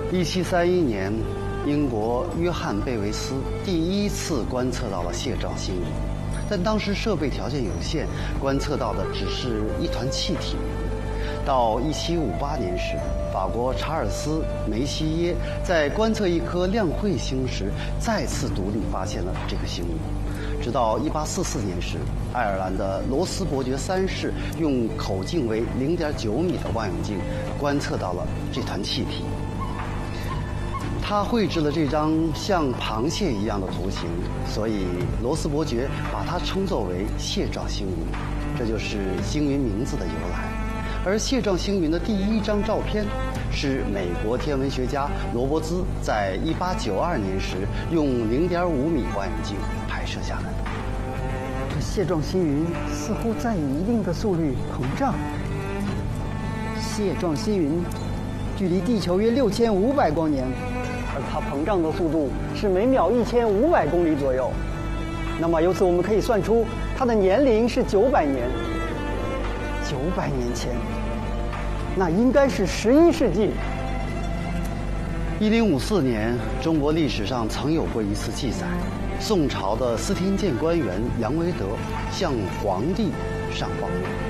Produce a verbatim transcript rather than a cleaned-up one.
一七三一年，英国约翰贝维斯第一次观测到了蟹状星云，但当时设备条件有限，观测到的只是一团气体。到一七五八年时，法国查尔斯·梅西耶在观测一颗亮彗星时，再次独立发现了这个星云。直到一八四四年时，爱尔兰的罗斯伯爵三世用口径为零点九米的望远镜观测到了这团气体。他绘制了这张像螃蟹一样的图形，所以罗斯伯爵把它称作为蟹状星云，这就是星云名字的由来。而蟹状星云的第一张照片是美国天文学家罗伯兹在一八九二年时用零点五米望远镜拍摄下来的。 这蟹状星云似乎在以一定的速率膨胀。蟹状星云距离地球约六千五百光年，而它膨胀的速度是每秒一千五百公里左右。那么由此我们可以算出它的年龄是九百年。九百年前，那应该是十一世纪。 一零五四年，中国历史上曾有过一次记载，宋朝的司天监官员杨维德向皇帝上报。